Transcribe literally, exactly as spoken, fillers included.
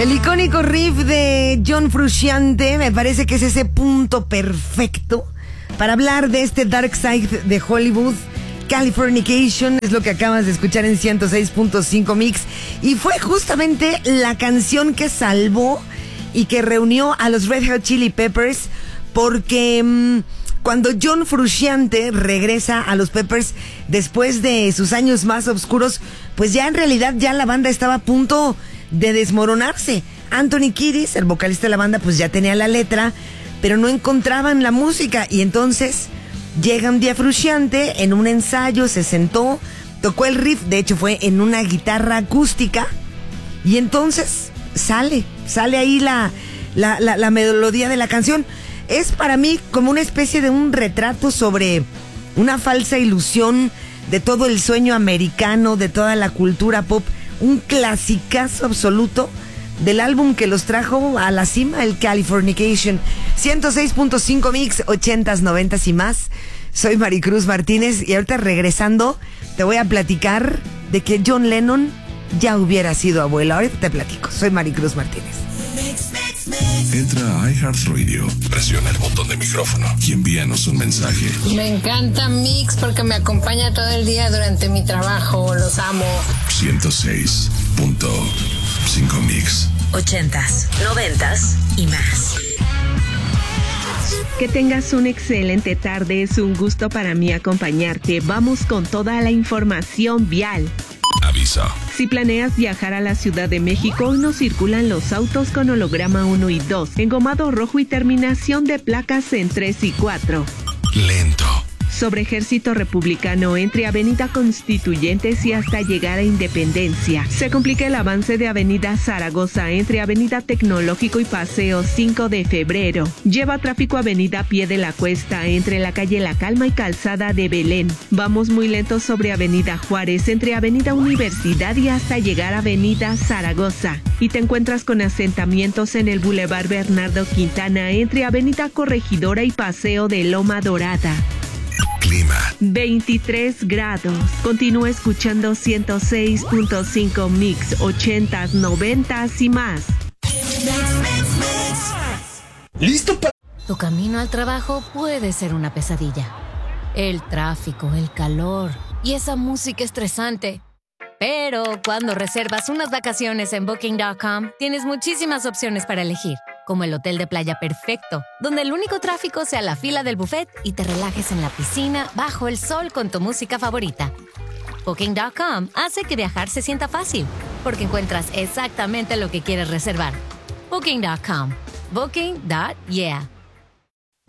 El icónico riff de John Frusciante me parece que es ese punto perfecto para hablar de este Dark Side de Hollywood. Californication es lo que acabas de escuchar en ciento seis punto cinco Mix, y fue justamente la canción que salvó y que reunió a los Red Hot Chili Peppers, porque mmm, cuando John Frusciante regresa a los Peppers después de sus años más oscuros, pues ya en realidad ya la banda estaba a punto de desmoronarse. Anthony Kiedis, el vocalista de la banda, pues ya tenía la letra, pero no encontraban la música, y entonces llega un día Frusciante en un ensayo, se sentó, tocó el riff, de hecho fue en una guitarra acústica, y entonces sale, sale ahí la, la, la, la melodía de la canción. Es para mí como una especie de un retrato sobre una falsa ilusión de todo el sueño americano, de toda la cultura pop, un clasicazo absoluto del álbum que los trajo a la cima, el Californication. ciento seis punto cinco Mix, ochentas, noventas y más. Soy Maricruz Martínez, y ahorita regresando te voy a platicar de que John Lennon ya hubiera sido abuelo. Ahorita te platico. Soy Maricruz Martínez. Entra a iHeartRadio, presiona el botón de micrófono y envíanos un mensaje. Me encanta Mix porque me acompaña todo el día durante mi trabajo. Los amo. ciento seis punto cinco Mix. Ochentas, noventas y más. Que tengas una excelente tarde. Es un gusto para mí acompañarte. Vamos con toda la información vial. Aviso. Si planeas viajar a la Ciudad de México, hoy no circulan los autos con holograma uno y dos, engomado rojo y terminación de placas en tres y cuatro. Lento. Sobre Ejército Republicano entre Avenida Constituyentes y hasta llegar a Independencia. Se complica el avance de Avenida Zaragoza entre Avenida Tecnológico y Paseo cinco de febrero. Lleva tráfico Avenida Pie de la Cuesta entre la calle La Calma y Calzada de Belén. Vamos muy lentos sobre Avenida Juárez entre Avenida Universidad y hasta llegar a Avenida Zaragoza. Y te encuentras con asentamientos en el Boulevard Bernardo Quintana entre Avenida Corregidora y Paseo de Loma Dorada. Clima. veintitrés grados. Continúa escuchando ciento seis punto cinco Mix, ochentas, noventas y más. ¿Listo para...? Tu camino al trabajo puede ser una pesadilla. El tráfico, el calor y esa música estresante. Pero cuando reservas unas vacaciones en Booking punto com, tienes muchísimas opciones para elegir, como el hotel de playa perfecto, donde el único tráfico sea la fila del buffet y te relajes en la piscina bajo el sol con tu música favorita. Booking punto com hace que viajar se sienta fácil, porque encuentras exactamente lo que quieres reservar. Booking punto com. Booking. Yeah.